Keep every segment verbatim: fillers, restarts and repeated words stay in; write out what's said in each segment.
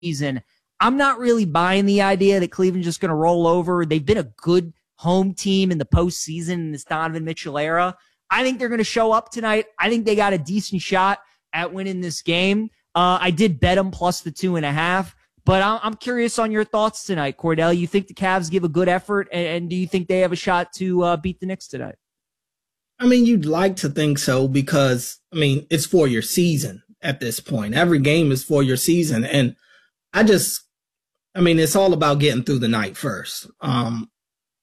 season. I'm not really buying the idea that Cleveland's just going to roll over. They've been a good home team in the postseason in this Donovan Mitchell era. I think they're going to show up tonight. I think they got a decent shot at winning this game. Uh, I did bet them plus the two and a half, but I'm curious on your thoughts tonight, Cordell. You think the Cavs give a good effort, and, and do you think they have a shot to uh, beat the Knicks tonight? I mean, you'd like to think so because, I mean, it's for your season at this point. Every game is for your season. And I just, I mean, it's all about getting through the night first. Um,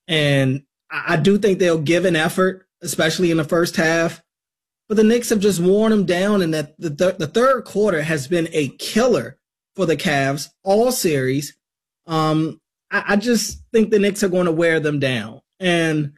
and I, I do think they'll give an effort, especially in the first half. But the Knicks have just worn them down, and that the, th- the third quarter has been a killer for the Cavs all series. Um, I, I just think the Knicks are going to wear them down. And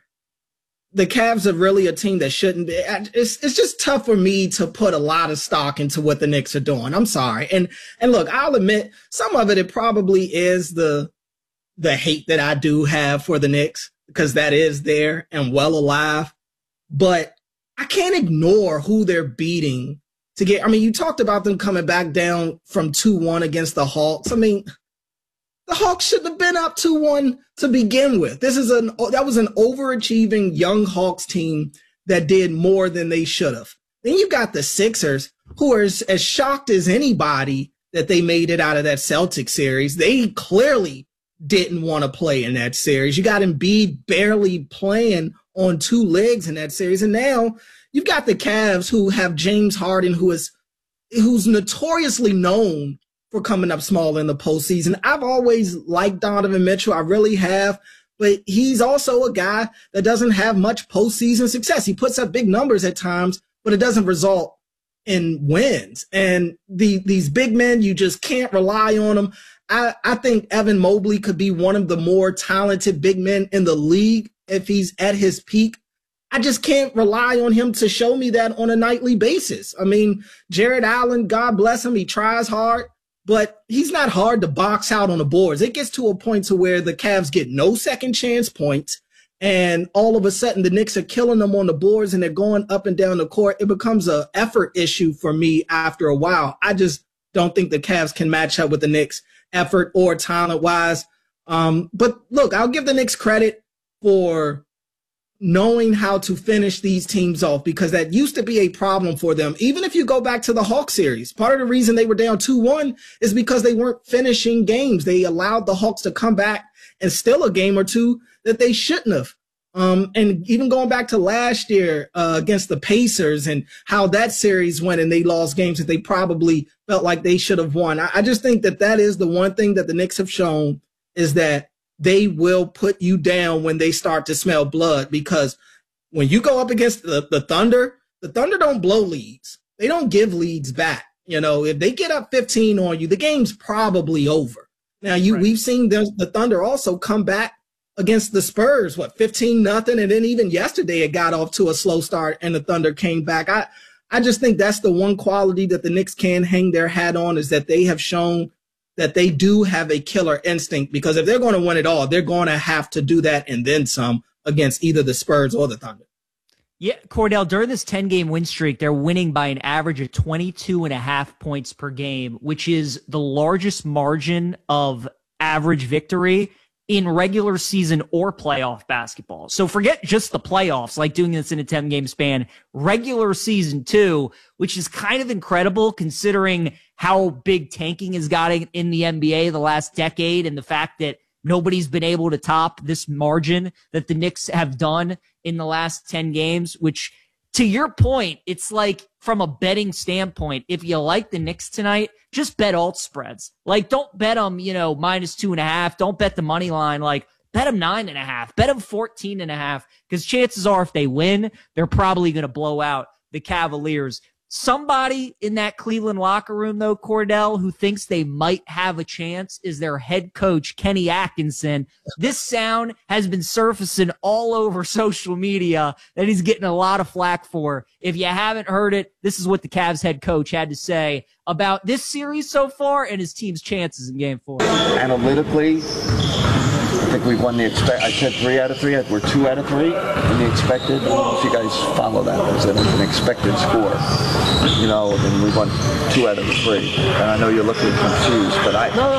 the Cavs are really a team that shouldn't be. It's it's just tough for me to put a lot of stock into what the Knicks are doing. I'm sorry. And and look, I'll admit some of it, it probably is the the hate that I do have for the Knicks, because that is there and well alive. But I can't ignore who they're beating to get. I mean, you talked about them coming back down from two one against the Hawks. I mean, the Hawks should have been up two one to begin with. This is an that was an overachieving young Hawks team that did more than they should have. Then you got the Sixers, who are as, as shocked as anybody that they made it out of that Celtics series. They clearly didn't want to play in that series. You got Embiid barely playing on two legs in that series, and now you've got the Cavs, who have James Harden, who is who's notoriously known for coming up small in the postseason. I've always liked Donovan Mitchell. I really have. But he's also a guy that doesn't have much postseason success. He puts up big numbers at times, but it doesn't result in wins. And the, these big men, you just can't rely on them. I, I think Evan Mobley could be one of the more talented big men in the league if he's at his peak. I just can't rely on him to show me that on a nightly basis. I mean, Jared Allen, God bless him, he tries hard. But he's not hard to box out on the boards. It gets to a point to where the Cavs get no second chance points, and all of a sudden the Knicks are killing them on the boards and they're going up and down the court. It becomes an effort issue for me after a while. I just don't think the Cavs can match up with the Knicks effort or talent-wise. Um, but look, I'll give the Knicks credit for knowing how to finish these teams off, because that used to be a problem for them. Even if you go back to the Hawks series, part of the reason they were down two one is because they weren't finishing games. They allowed the Hawks to come back and steal a game or two that they shouldn't have. Um, and even going back to last year uh, against the Pacers and how that series went and they lost games that they probably felt like they should have won. I, I just think that that is the one thing that the Knicks have shown, is that they will put you down when they start to smell blood, because when you go up against the, the Thunder, the Thunder don't blow leads. They don't give leads back. You know, if they get up fifteen on you, the game's probably over. Now, you right. we've seen the, the Thunder also come back against the Spurs, what, fifteen nothing, and then even yesterday it got off to a slow start and the Thunder came back. I, I just think that's the one quality that the Knicks can hang their hat on, is that they have shown that they do have a killer instinct, because if they're going to win it all, they're going to have to do that and then some against either the Spurs or the Thunder. Yeah, Cordell, during this ten-game win streak, they're winning by an average of twenty-two and a half points per game, which is the largest margin of average victory in regular season or playoff basketball. So forget just the playoffs, like doing this in a ten-game span. Regular season, too, which is kind of incredible considering how big tanking has gotten in the N B A the last decade, and the fact that nobody's been able to top this margin that the Knicks have done in the last ten games, which, to your point, it's like, from a betting standpoint, if you like the Knicks tonight, just bet alt spreads. Like, don't bet them, you know, minus two and a half. Don't bet the money line. Like, bet them nine and a half. Bet them fourteen and a half, because chances are if they win, they're probably going to blow out the Cavaliers. Somebody in that Cleveland locker room, though, Cordell, who thinks they might have a chance is their head coach, Kenny Atkinson. This sound has been surfacing all over social media that he's getting a lot of flack for. If you haven't heard it, this is what the Cavs head coach had to say about this series so far and his team's chances in game four. Analytically, I think we've won the expect. I said three out of three. We're two out of three in the expected. I don't know if you guys follow that. There's an, an expected score, you know, and we won two out of the three. And I know you're looking confused, but I. No,